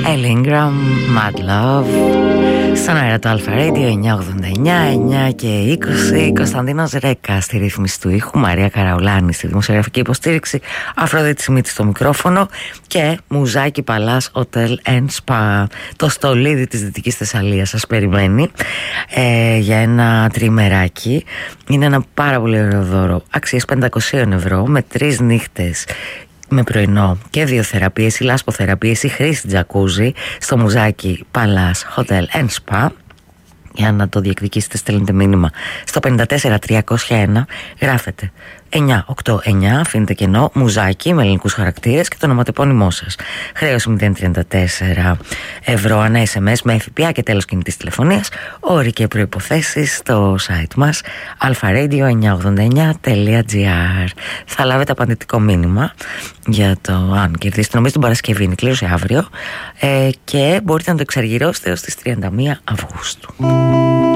Ellingram, Mad Love. Στον αέρα του Alpha Radio 989, 9 και 20. Κωνσταντίνος Ρέκα στη ρύθμιση του ήχου, Μαρία Καραουλάνη στη δημοσιογραφική υποστήριξη, Αφροδίτη Σιμίτη στο μικρόφωνο και Μουζάκι Παλάς Hotel and Spa. Το στολίδι της Δυτικής Θεσσαλίας σας περιμένει για ένα τριμεράκι. Είναι ένα πάρα πολύ ωραίο δώρο αξίας 500 ευρώ με 3 νύχτες με πρωινό και 2 θεραπείες ή λάσποθεραπείες ή χρήση τζακούζι στο Μουζάκι Παλάς Hotel and Spa. Για να το διεκδικήσετε στέλνετε μήνυμα στο 54301, γράφετε 989, αφήνετε κενό, Μουζάκι με ελληνικούς χαρακτήρες και το ονοματεπώνυμό σας. Χρέωση 034 ευρώ ανά SMS με ΦΠΑ και τέλος κινητής τηλεφωνίας. Όροι και προϋποθέσεις στο site μας alpharadio989.gr. Θα λάβετε απαντητικό μήνυμα για το αν κερδίσετε. Νομίζω την Παρασκευή είναι κλήρωση αύριο και μπορείτε να το εξαργυρώσετε έως τις 31 Αυγούστου.